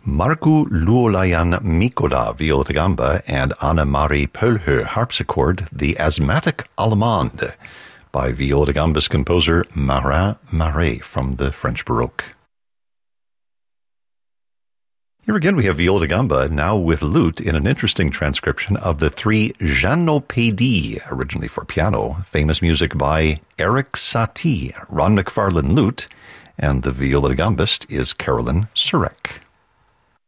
Markku Luolajan Mikkola, viola da gamba, and Anna-Mari Pölhö, harpsichord, The Asthmatic Allemande, by viola da gamba's composer Marin Marais from the French Baroque. Here again we have viola da gamba, now with lute, in an interesting transcription of the three Janopédies, originally for piano, famous music by Erik Satie, Ron McFarlane lute, and the viola da gambist is Carolyn Surek.